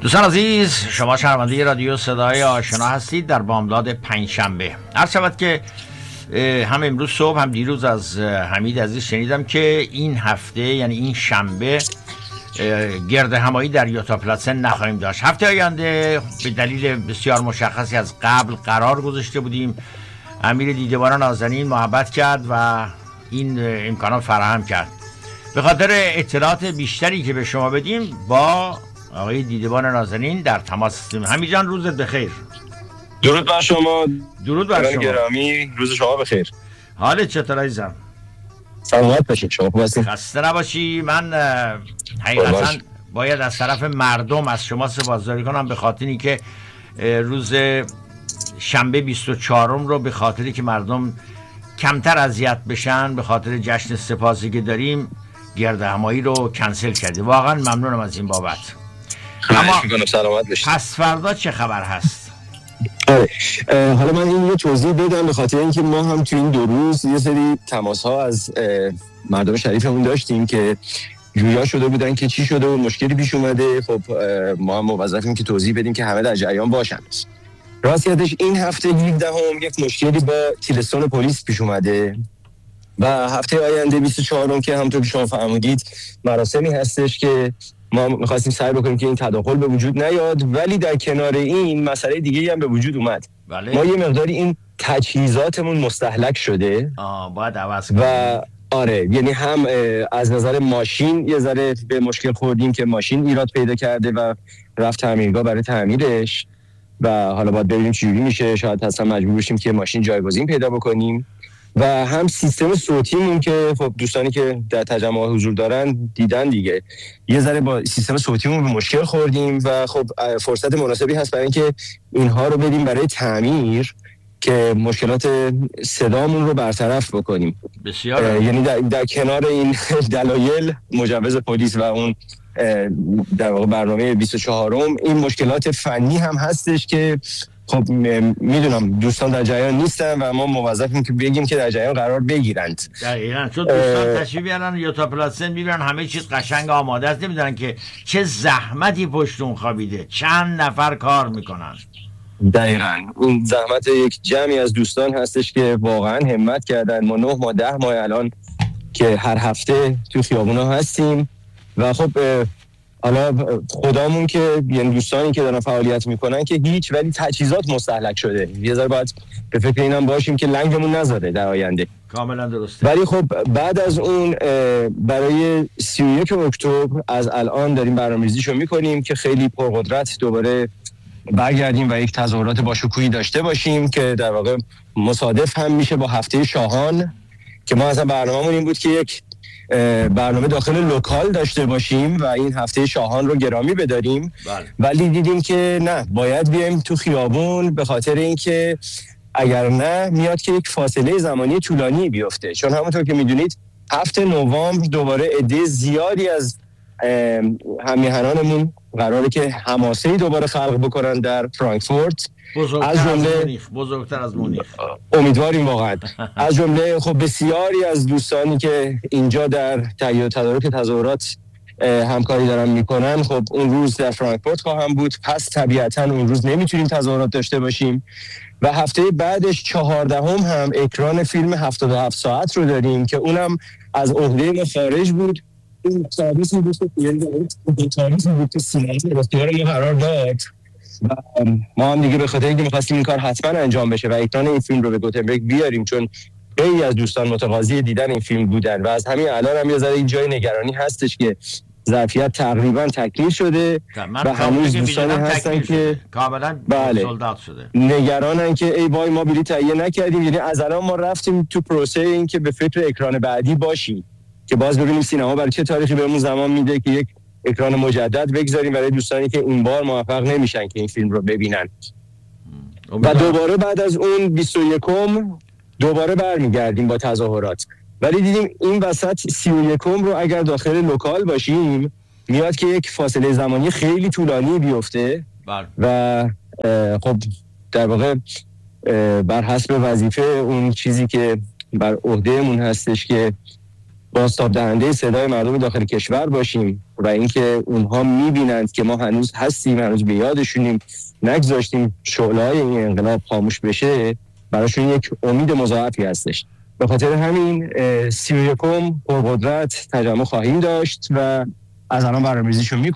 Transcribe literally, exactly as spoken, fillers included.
دوستان عزیز، شما شنونده رادیو صدای آشنا هستید در بامداد پنجشنبه. عرض شود که هم امروز صبح هم دیروز از حمید عزیز شنیدم که این هفته یعنی این شنبه گرد همایی در یوتا پلاتسن نخواهیم داشت. هفته آینده به دلیل بسیار مشخصی از قبل قرار گذاشته بودیم. امیر دیدبان نازنین محبت کرد و این امکانات فراهم کرد. به خاطر اطلاعات بیشتری که به شما بدیم با آقای دیدبان نازنین در تماس هستیم. حمید جان روزت بخیر. درود بر شما. درود بر شما گرامی، روز شما بخیر. حالت چطور عزیزم؟ سلامت باشید. شما خوب هستید؟ خسته نباشی. من حقیقتا باید از طرف مردم از شما سپاسگزاری کنم به خاطر اینکه روز شنبه بیست و چهارم رو به خاطری که مردم کمتر اذیت بشن به خاطر جشن سپاسی که داریم گرد همایی رو کنسل کردی. واقعا ممنونم از این بابت. اما سلامت باشید. پس فردا چه خبر هست؟ آره، حالا من این یه توضیح بدم به خاطر اینکه ما هم تو این دو روز یه سری تماس ها از مردم شریفمون داشتیم که جویا شده بودن که چی شده و مشکلی پیش اومده. خب ما هم موظفیم که توضیح بدیم که همه در جریان باشن. راستیتش این هفته هفده هم یک مشکلی با تیلستون پلیس پیش اومده و هفته آینده بیست و چهارم که همونطور که شما فرمودید مراسمی هستش که ما می‌خواستیم سعی بکنیم که این تداخل به وجود نیاد، ولی در کنار این مسئله دیگه‌ای هم به وجود اومد. بله. ما یه مقداری این تجهیزاتمون مستهلک شده. آه باید عوض کنیم. و آره، یعنی هم از نظر ماشین یه ذره به مشکل خوردیم که ماشین ایراد پیدا کرده و رفت تعمیرگاه برای تعمیرش و حالا باید ببینیم چجوری میشه. شاید اصلا مجبور بشیم که ماشین جایگزین پیدا بکنیم. و هم سیستم صوتیمون که خب دوستانی که در تجمع حضور دارن دیدن دیگه، یه ذره با سیستم صوتیمون به مشکل خوردیم و خب فرصت مناسبی هست برای اینکه اینها رو بدیم برای تعمیر که مشکلات صدامون رو برطرف بکنیم. بسیار یعنی در, در کنار این دلایل مجوز پلیس و اون در واقع برنامه بیست و چهارم این مشکلات فنی هم هستش که خب میدونم دوستان در جریان نیستن و ما موظفیم که بگیم که در جریان قرار بگیرند. دقیقاً چون دوستان تشریف بیارن یوتا پلاتسن میبینن همه چیز قشنگ آماده است، نمیدونن که چه زحمتی پشت اون خوابیده، چند نفر کار میکنن. دقیقاً اون زحمت یک جمعی از دوستان هستش که واقعا همت کردن. ما نه ماه ده ماه الان که هر هفته تو خیابونا هستیم و خب حالا خدامون که یعنی دوستانی که دارن فعالیت میکنن که هیچ، ولی تجهیزات مستهلک شده. یه ذره باید به فکر اینم باشیم که لنگمون نذاره در آینده. کاملا درسته. ولی خب بعد از اون برای سی و یک اکتبر از الان داریم برنامه‌ریزیشو میکنیم که خیلی پرقدرت دوباره برگردیم و یک تظاهرات باشکوهی داشته باشیم که در واقع مصادف هم میشه با هفته شاهان که ما اصلا برنامه‌مون این بود که یک برنامه داخل لوکال داشته باشیم و این هفته شاهان رو گرامی بداریم. بله. ولی دیدیم که نه، باید بیایم تو خیابون به خاطر اینکه اگر نه میاد که یک فاصله زمانی طولانی بیفته، چون همونطور که میدونید هفته نوامبر دوباره عده زیادی از همیهنانمون قراره که حماسه‌ای دوباره خلق بکنن در فرانکفورت، بزرگتر از مونیخ. بزرگتر از مونیخ امیدواریم واقعا. از جمله خب بسیاری از دوستانی که اینجا در تهیه و تدارک تظاهرات همکاری دارن میکنن خب اون روز در فرانکفورت خواهم بود. پس طبیعتا اون روز نمیتونیم تظاهرات داشته باشیم و هفته بعدش چهاردهم هم, هم اکران فیلم هفتاد و هفت ساعت رو داریم که اونم از عهده ما خارج بود. این تاریخی بود که این تاریخی بود که سینما اختیار ما قرار داد و ما هم دیگه به خاطر اینکه می‌خواستیم این کار حتما انجام بشه و اکران این فیلم رو به گوتنبرگ بیاریم، چون خیلی از دوستان متقاضی دیدن این فیلم بودن و از همین الان هم یه ذره این جای نگرانی هستش که ظرفیت تقریبا تکمیل شده و هنوز دوستانی هستن که کاملا بله سولدات شده، نگرانن که ای وای ما بلیط تهیه نکردیم. یعنی از الان ما رفتیم تو پروسه این که به فکر اکران بعدی باشیم که باز ببینیم سینما برای چه تاریخی بهمون زمان میده که یک اکران مجدد بگذاریم برای دوستانی که این بار موفق نمیشن که این فیلم رو ببینن. و دوباره بعد از اون بیست و یکم دوباره برمیگردیم با تظاهرات. ولی دیدیم این وسط سی و یکم رو اگر داخل لوکال باشیم میاد که یک فاصله زمانی خیلی طولانی بیفته بر. و خب در واقع بر حسب وظیفه اون چیزی که بر عهدهمون هستش که بازتاب دهنده صدای مردم داخل کشور باشیم و اینکه اونها میبینند که ما هنوز هستیم، هنوز به یادشونیم، نگذاشتیم شعله‌های این انقلاب خاموش بشه، براشون یک امید مضاعفی هستش. به خاطر همین سی و یکم پرقدرت تجمع خواهیم داشت و از الان برنامه‌ریزیشو